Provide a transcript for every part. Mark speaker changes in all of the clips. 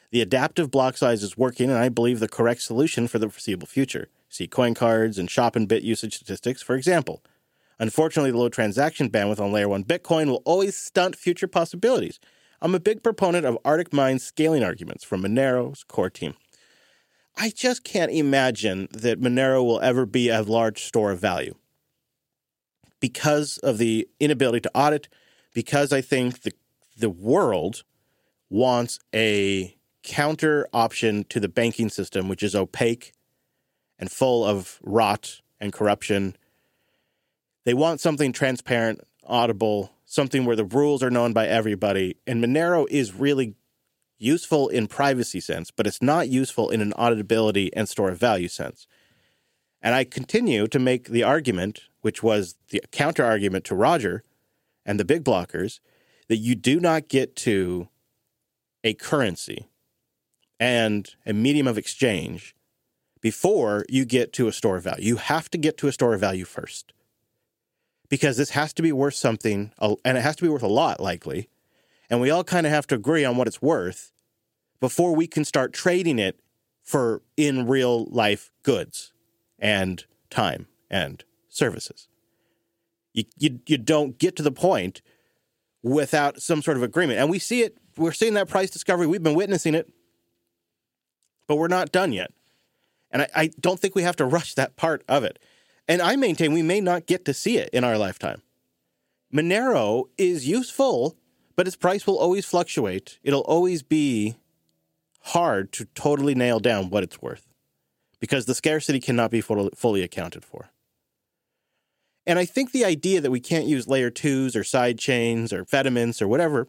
Speaker 1: The adaptive block size is working, and I believe the correct solution for the foreseeable future. See coin cards and shop and bit usage statistics, for example. Unfortunately, the low transaction bandwidth on Layer 1 Bitcoin will always stunt future possibilities. I'm a big proponent of Arctic Minds scaling arguments from Monero's core team. I just can't imagine that Monero will ever be a large store of value because of the inability to audit, because I think the world wants a counter option to the banking system, which is opaque and full of rot and corruption. They want something transparent, audible, something where the rules are known by everybody. And Monero is really useful in privacy sense, but it's not useful in an auditability and store of value sense. And I continue to make the argument, which was the counter argument to Roger and the big blockers, that you do not get to a currency and a medium of exchange before you get to a store of value. You have to get to a store of value first, because this has to be worth something, and it has to be worth a lot, likely. And we all kind of have to agree on what it's worth before we can start trading it for in real life goods and time and services. You don't get to the point without some sort of agreement. And we see it. We're seeing that price discovery. We've been witnessing it, but we're not done yet. And I don't think we have to rush that part of it. And I maintain we may not get to see it in our lifetime. Monero is useful, but its price will always fluctuate. It'll always be hard to totally nail down what it's worth because the scarcity cannot be fully accounted for. And I think the idea that we can't use layer 2s or side chains or Fedimints or whatever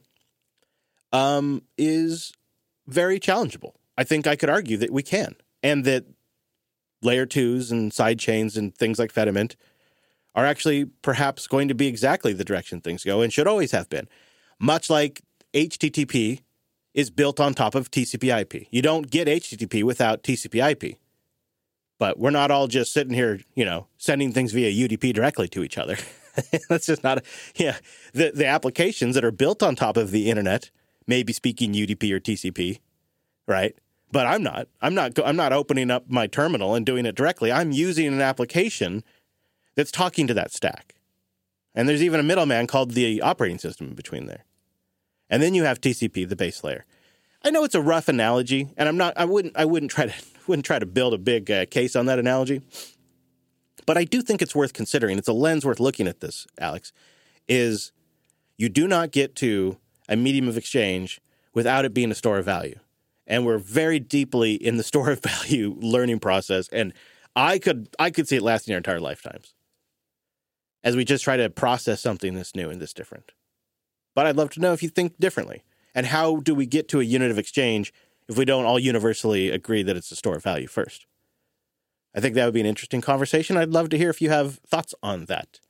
Speaker 1: is very challengeable. I think I could argue that we can, and that layer 2s and side chains and things like Fedimint are actually perhaps going to be exactly the direction things go and should always have been. Much like HTTP is built on top of TCP/IP. You don't get HTTP without TCP/IP. But we're not all just sitting here, sending things via UDP directly to each other. That's just not, the applications that are built on top of the internet may be speaking UDP or TCP, right? But I'm not opening up my terminal and doing it directly. I'm using an application that's talking to that stack. And there's even a middleman called the operating system in between there. And then you have TCP, the base layer. I know it's a rough analogy, and I wouldn't try to build a big case on that analogy. But I do think it's worth considering. It's a lens worth looking at this, Alex, is you do not get to a medium of exchange without it being a store of value. And we're very deeply in the store of value learning process. And I could see it lasting our entire lifetimes as we just try to process something that's new and this different. But I'd love to know if you think differently. And how do we get to a unit of exchange if we don't all universally agree that it's a store of value first? I think that would be an interesting conversation. I'd love to hear if you have thoughts on that.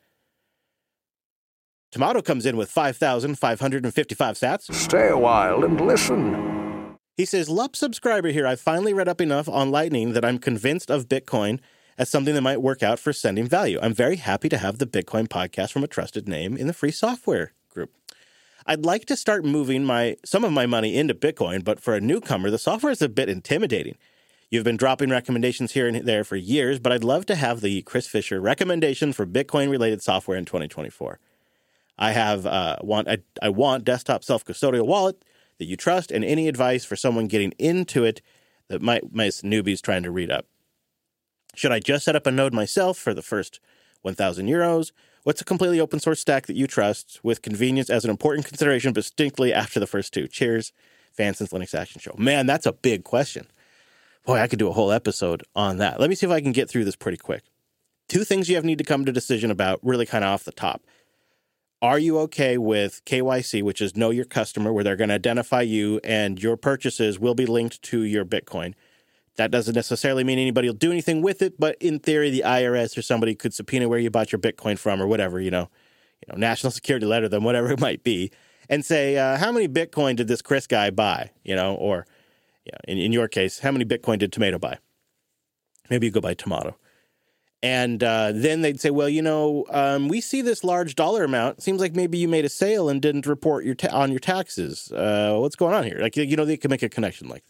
Speaker 1: Tomato comes in with 5,555 sats.
Speaker 2: Stay a while and listen.
Speaker 1: He says, LUP subscriber here. I finally read up enough on Lightning that I'm convinced of Bitcoin as something that might work out for sending value. I'm very happy to have the Bitcoin podcast from a trusted name in the free software group. I'd like to start moving some of my money into Bitcoin, but for a newcomer, the software is a bit intimidating. You've been dropping recommendations here and there for years, but I'd love to have the Chris Fisher recommendation for Bitcoin-related software in 2024. I want desktop self-custodial wallet that you trust, and any advice for someone getting into it that my newbies trying to read up. Should I just set up a node myself for the first 1,000 euros? What's a completely open source stack that you trust with convenience as an important consideration, but distinctly after the first two? Cheers, Vanson's Linux Action Show. Man, that's a big question. Boy, I could do a whole episode on that. Let me see if I can get through this pretty quick. Two things you need to come to a decision about really kind of off the top. Are you okay with KYC, which is know your customer, where they're going to identify you and your purchases will be linked to your Bitcoin? That doesn't necessarily mean anybody will do anything with it, but in theory, the IRS or somebody could subpoena where you bought your Bitcoin from or whatever, national security letter them, whatever it might be, and say, how many Bitcoin did this Chris guy buy? Or in your case, how many Bitcoin did Tomato buy? Maybe you go buy Tomato. And then they'd say, well, we see this large dollar amount. Seems like maybe you made a sale and didn't report on your taxes. What's going on here? They can make a connection like